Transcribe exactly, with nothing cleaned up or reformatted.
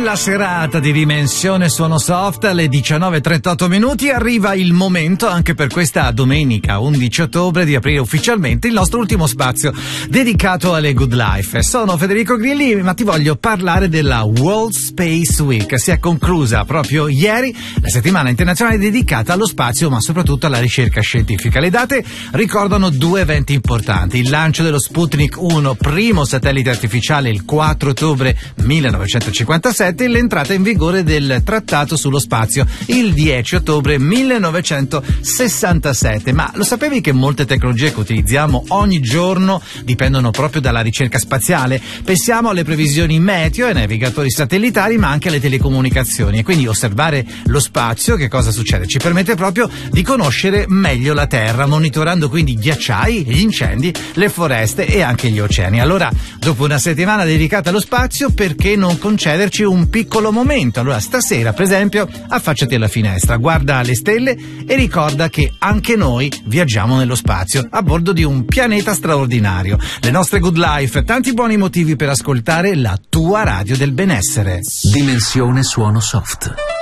Bella serata di Dimensione Suono Soft alle diciannove e trentotto minuti. Arriva il momento anche per questa domenica undici ottobre di aprire ufficialmente il nostro ultimo spazio dedicato alle Good Life. Sono Federico Grilli, ma ti voglio parlare della World Space Week. Si è conclusa proprio ieri la settimana internazionale dedicata allo spazio, ma soprattutto alla ricerca scientifica. Le date ricordano due eventi importanti: il lancio dello Sputnik uno, primo satellite artificiale, il quattro ottobre millenovecentocinquantasette, e l'entrata in vigore del trattato sullo spazio il dieci ottobre millenovecentosessantasette. Ma lo sapevi che molte tecnologie che utilizziamo ogni giorno dipendono proprio dalla ricerca spaziale? Pensiamo alle previsioni meteo, ai navigatori satellitari, ma anche alle telecomunicazioni. E quindi osservare lo spazio, che cosa succede? Ci permette proprio di conoscere meglio la Terra, monitorando quindi i ghiacciai, gli incendi, le foreste e anche gli oceani. Allora, dopo una settimana dedicata allo spazio, perché non concederci un piccolo momento? Allora, stasera, per esempio, affacciati alla finestra, guarda le stelle e ricorda che anche noi viaggiamo nello spazio a bordo di un pianeta straordinario. Le nostre Good Life, tanti buoni motivi per ascoltare la tua radio del benessere. Dimensione Suono Soft.